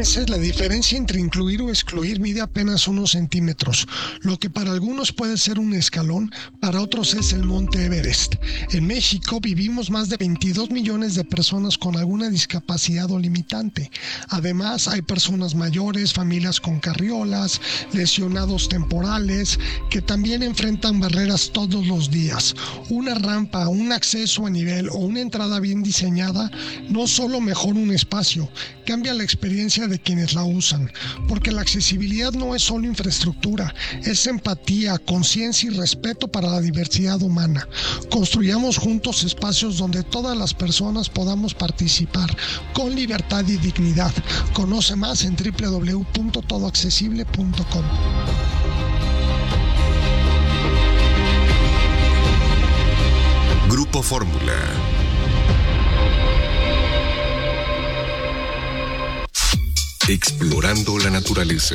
meses, la diferencia entre incluir o excluir mide apenas unos centímetros. Lo que para algunos puede ser un escalón, para otros es el Monte Everest. En México vivimos más de 22 millones de personas con alguna discapacidad o limitante. Además, hay personas mayores, familias con carriolas, lesionados temporales, que también enfrentan barreras todos los días. Una rampa, un acceso a nivel o una entrada bien diseñada no solo mejora un espacio, cambia la experiencia de quienes la usan, porque la accesibilidad no es solo infraestructura, es empatía, conciencia y respeto para la diversidad humana. Construyamos juntos espacios donde todas las personas podamos participar con libertad y dignidad. Conoce más en www.todoaccesible.com. Grupo Fórmula. Explorando la naturaleza.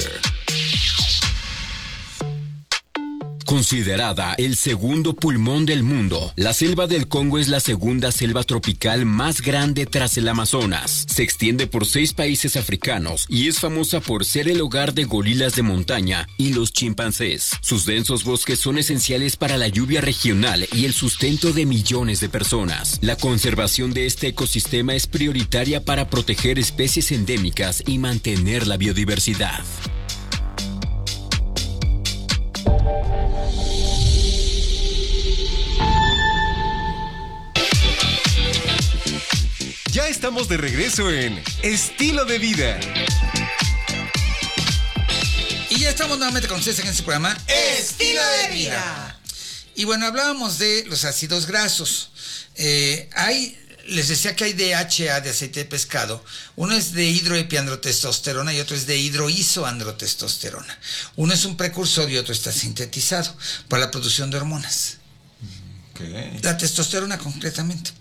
Considerada el segundo pulmón del mundo, la selva del Congo es la segunda selva tropical más grande tras el Amazonas. Se extiende por 6 países africanos y es famosa por ser el hogar de gorilas de montaña y los chimpancés. Sus densos bosques son esenciales para la lluvia regional y el sustento de millones de personas. La conservación de este ecosistema es prioritaria para proteger especies endémicas y mantener la biodiversidad. Ya estamos de regreso en Estilo de Vida. Y ya estamos nuevamente con ustedes en este programa Estilo de Vida. Y bueno, hablábamos de los ácidos grasos. Les decía que hay DHA de aceite de pescado. Uno es de hidroepiandrotestosterona y otro es de hidroisoandrotestosterona. Uno es un precursor y otro está sintetizado para la producción de hormonas. Okay. La testosterona concretamente.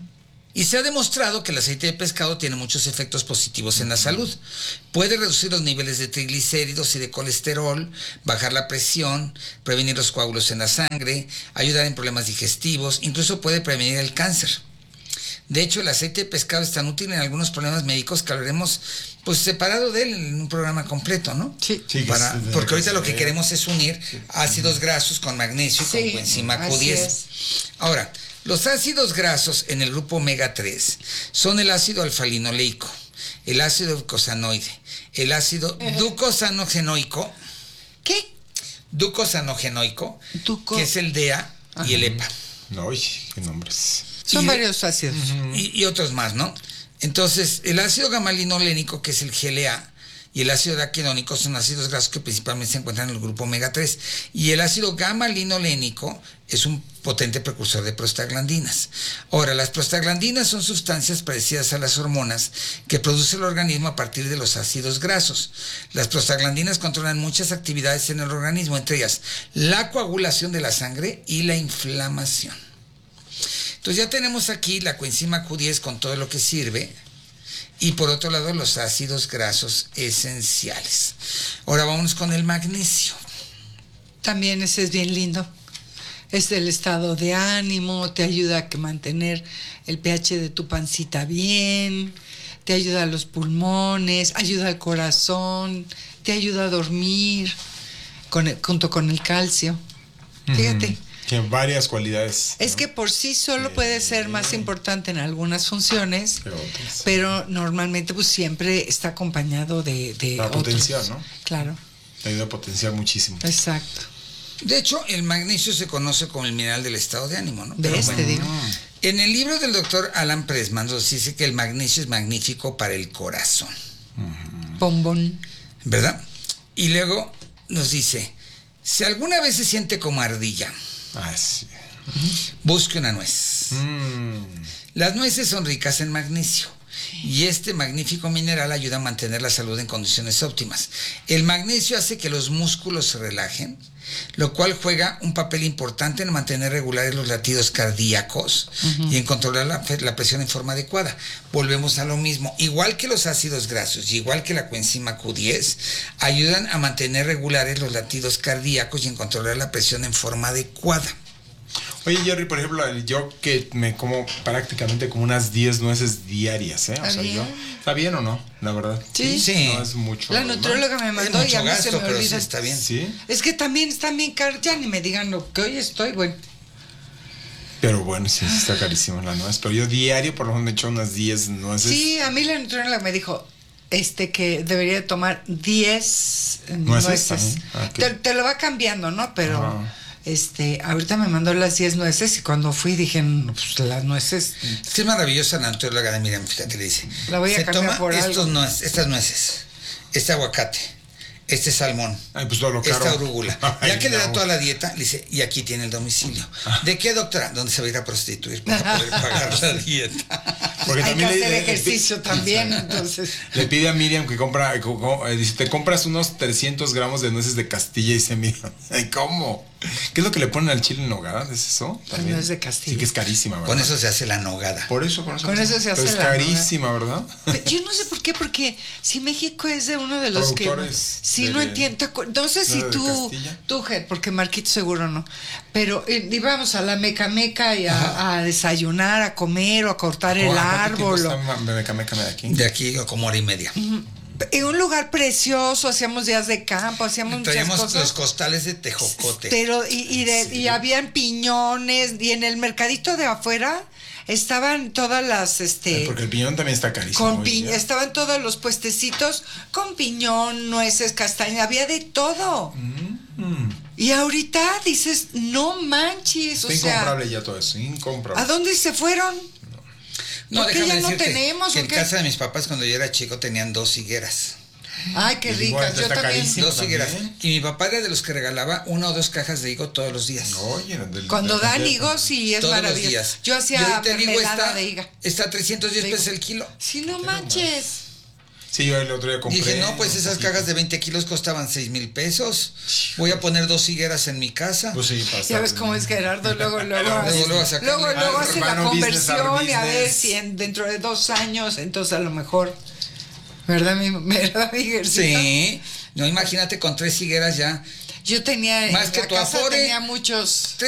Y se ha demostrado que el aceite de pescado tiene muchos efectos positivos en la salud. Puede reducir los niveles de triglicéridos y de colesterol, bajar la presión, prevenir los coágulos en la sangre, ayudar en problemas digestivos, incluso puede prevenir el cáncer. De hecho, el aceite de pescado es tan útil en algunos problemas médicos que hablaremos pues separado de él en un programa completo, ¿no? Sí. Porque ahorita lo que queremos es unir ácidos grasos con magnesio y con coenzima Q10. Ahora, los ácidos grasos en el grupo omega 3 son el ácido alfa-linoleico, el ácido eicosanoide, el ácido ducosanogenoico. ¿Qué? Ducosanogenoico, que es el DEA y el EPA. Uy, qué nombres. Son varios ácidos. Y otros más, ¿no? Entonces, el ácido gamma-linolénico, que es el GLA, y el ácido araquidónico son ácidos grasos que principalmente se encuentran en el grupo omega 3. Y el ácido gamma-linolénico es un potente precursor de prostaglandinas. Ahora, las prostaglandinas son sustancias parecidas a las hormonas que produce el organismo a partir de los ácidos grasos. Las prostaglandinas controlan muchas actividades en el organismo, entre ellas la coagulación de la sangre y la inflamación. Entonces ya tenemos aquí la coenzima Q10 con todo lo que sirve. Y por otro lado, los ácidos grasos esenciales. Ahora vámonos con el magnesio. También ese es bien lindo. Es del estado de ánimo, te ayuda a mantener el pH de tu pancita bien, te ayuda a los pulmones, ayuda al corazón, te ayuda a dormir, junto con el calcio. Fíjate. Tiene varias cualidades. Es que por sí solo puede ser más importante en algunas funciones, pero normalmente pues siempre está acompañado de para otros. potenciar, ¿no? Claro. Te ayuda a potenciar muchísimo. Exacto. De hecho, el magnesio se conoce como el mineral del estado de ánimo, ¿no? Te digo. En el libro del doctor Alan Pressman nos dice que el magnesio es magnífico para el corazón. Bombón. ¿Verdad? Y luego nos dice, si alguna vez se siente como ardilla, sí. busque una nuez. Las nueces son ricas en magnesio y este magnífico mineral ayuda a mantener la salud en condiciones óptimas. El magnesio hace que los músculos se relajen, lo cual juega un papel importante en mantener regulares los latidos cardíacos y en controlar la presión en forma adecuada. Volvemos a lo mismo. Igual que los ácidos grasos y igual que la coenzima Q10, ayudan a mantener regulares los latidos cardíacos y en controlar la presión en forma adecuada. Oye, Jerry, por ejemplo, yo que me como prácticamente como unas 10 nueces diarias, ¿eh? O sea, bien. ¿está bien o no? La verdad. Sí. Sí. No es mucho. La nutrióloga me mandó Es y a mucho mí se gasto, me pero olvida. sí está bien. Sí, Es que también están bien caros. Ya ni me digan lo que hoy estoy, bueno. pero bueno, sí está carísimo la nuez. Pero yo diario por lo menos me echo unas 10 nueces. Sí, a mí la nutrióloga me dijo que debería tomar 10 nueces. también. Ah, ok. Te lo va cambiando, ¿no? Pero Ah. ahorita me mandó las 10 nueces y cuando fui dije, no, pues las nueces. Es que es maravillosa la nutrióloga de Miriam, fíjate, le dice. La voy a se cambiar toma por algo. estas nueces, este aguacate, este salmón, Ay, pues todo lo caro. esta arúgula. Ay, Ya que le da no. toda la dieta, le dice, y aquí tiene el domicilio. ¿De qué, doctora? ¿Dónde se va a ir a prostituir para poder pagar la dieta? Porque Hay que también hacer ejercicio también, entonces. Le pide a Miriam que dice, te compras unos 300 gramos de nueces de Castilla y dice Miriam, "Ay, ¿cómo? ¿Qué es lo que le ponen al chile en nogada? ¿Es eso? También. nuez de Castilla. Sí que es carísima, ¿verdad? Con eso se hace la nogada. Por eso. Con eso se hace Pero es la carísima, ¿verdad? Yo no sé por qué, porque si México es de uno de los que... Productores Sí, de- no entiendo. No sé si de Castilla. tú, Ger, porque Marquito seguro no. Pero íbamos a la Meca Meca y a desayunar, a comer o a cortar el árbol. Meca de aquí. De aquí como hora y media. En un lugar precioso, hacíamos días de campo, hacíamos muchas Traíamos cosas. los costales de tejocote. Pero, y habían piñones, y en el mercadito de afuera estaban todas las, Porque el piñón también está carísimo. hoy día. estaban todos los puestecitos con piñón, nueces, castañas, había de todo. Y ahorita dices, no manches, Está o sea, incomprable ya todo eso, incomprable. ¿a dónde se fueron? No, ¿Por qué déjame ya no decirte tenemos, que o en qué? casa de mis papás cuando yo era chico tenían 2 higueras. Ay, qué Y digo, ricas, esto yo está también. carísimo. 2 higueras. también. Y mi papá era de los que regalaba 1 o 2 cajas de higo todos los días. Oye, Cuando dan higos, sí, es todos los maravilloso. días. Yo Y hacía ahorita el higo mermelada de higa. está a 310 De higo. pesos el kilo. Sí, no manches. Sí, yo el otro día compré. Dije, no, pues un esas poquito. cajas de 20 kilos costaban 6,000 pesos. Voy a poner 2 higueras en mi casa. Pues sí, pasa. Ya ves cómo es Gerardo, luego Luego a sacarle- luego hace la Hermano, business, our conversión y a ver business. si dentro de 2 años, entonces a lo mejor, ¿verdad mi Gercita? Sí. No, imagínate con 3 higueras ya. Yo tenía, Más en que la tu casa Afore. tenía muchos